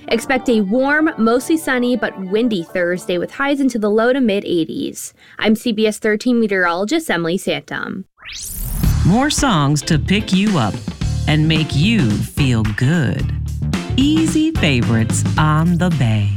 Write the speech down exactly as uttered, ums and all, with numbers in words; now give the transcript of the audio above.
Expect a warm, mostly sunny, but windy Thursday with highs into the low to mid eighties. I'm C B S thirteen meteorologist Emily Santum. More songs to pick you up and make you feel good. Easy favorites on the Bay.